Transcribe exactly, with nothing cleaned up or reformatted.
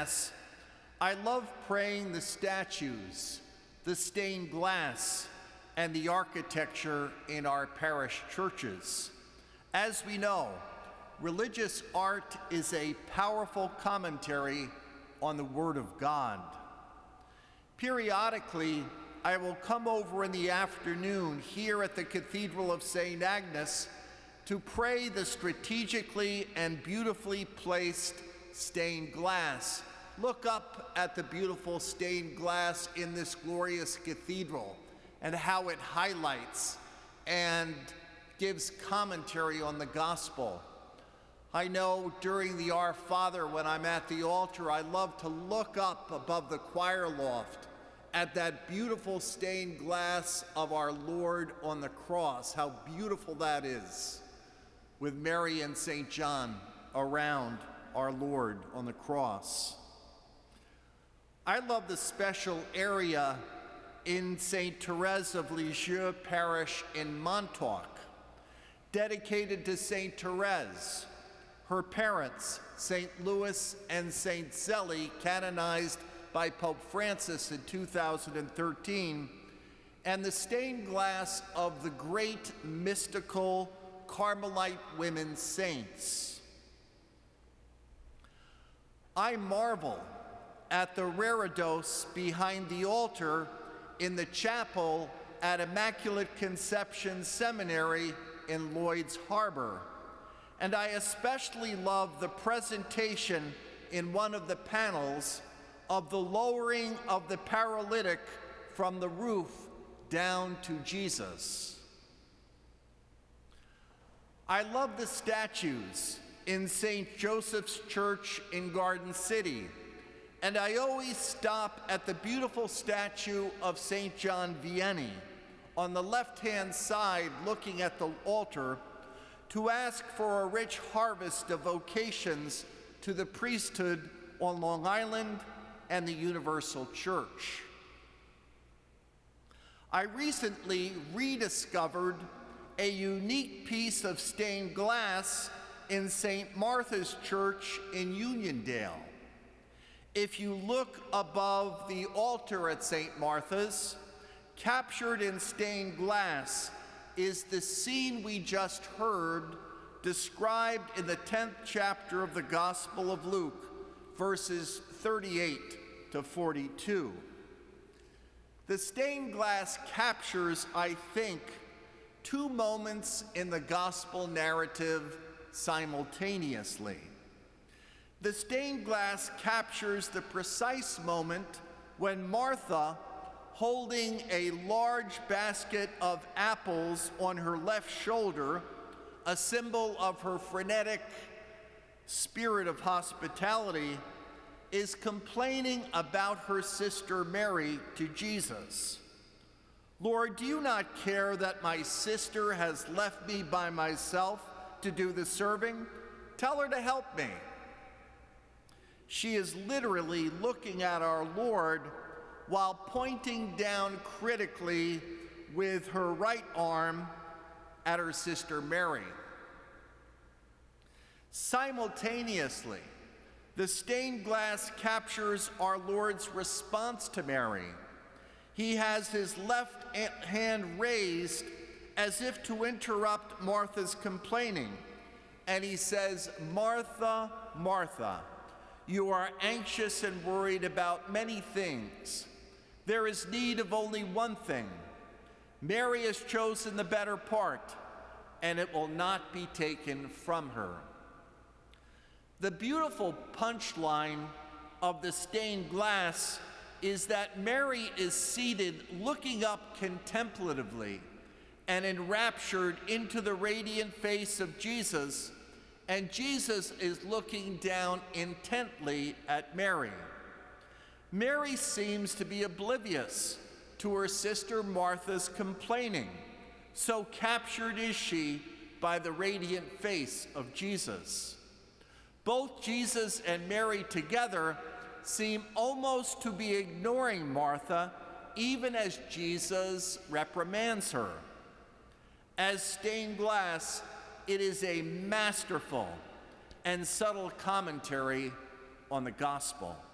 Mass, I love praying the statues, the stained glass, and the architecture in our parish churches. As we know, religious art is a powerful commentary on the Word of God. Periodically, I will come over in the afternoon here at the Cathedral of Saint Agnes to pray the strategically and beautifully placed stained glass. Look up at the beautiful stained glass in this glorious cathedral and how it highlights and gives commentary on the gospel. I know during the Our Father, when I'm at the altar, I love to look up above the choir loft at that beautiful stained glass of our Lord on the cross, how beautiful that is, with Mary and Saint John around our Lord on the cross. I love the special area in Saint Therese of Lisieux Parish in Montauk, dedicated to Saint Therese, her parents, Saint Louis and Saint Zélie, canonized by Pope Francis in two thousand thirteen, and the stained glass of the great mystical Carmelite women saints. I marvel at the reredos behind the altar in the chapel at Immaculate Conception Seminary in Lloyd's Harbor. And I especially love the presentation in one of the panels of the lowering of the paralytic from the roof down to Jesus. I love the statues in Saint Joseph's Church in Garden City, and I always stop at the beautiful statue of Saint John Vianney on the left-hand side looking at the altar to ask for a rich harvest of vocations to the priesthood on Long Island and the Universal Church. I recently rediscovered a unique piece of stained glass in Saint Martha's Church in Uniondale. If you look above the altar at Saint Martha's, captured in stained glass is the scene we just heard described in the tenth chapter of the Gospel of Luke, verses thirty-eight to forty-two. The stained glass captures, I think, two moments in the gospel narrative simultaneously. The stained glass captures the precise moment when Martha, holding a large basket of apples on her left shoulder, a symbol of her frenetic spirit of hospitality, is complaining about her sister Mary to Jesus. "Lord, do you not care that my sister has left me by myself to do the serving? Tell her to help me." She is literally looking at our Lord while pointing down critically with her right arm at her sister Mary. Simultaneously, the stained glass captures our Lord's response to Mary. He has his left hand raised as if to interrupt Martha's complaining, and he says, "Martha, Martha, you are anxious and worried about many things. There is need of only one thing. Mary has chosen the better part, and it will not be taken from her." The beautiful punchline of the stained glass is that Mary is seated looking up contemplatively and enraptured into the radiant face of Jesus, and Jesus is looking down intently at Mary. Mary seems to be oblivious to her sister Martha's complaining, so captured is she by the radiant face of Jesus. Both Jesus and Mary together seem almost to be ignoring Martha, even as Jesus reprimands her. As stained glass, it is a masterful and subtle commentary on the gospel.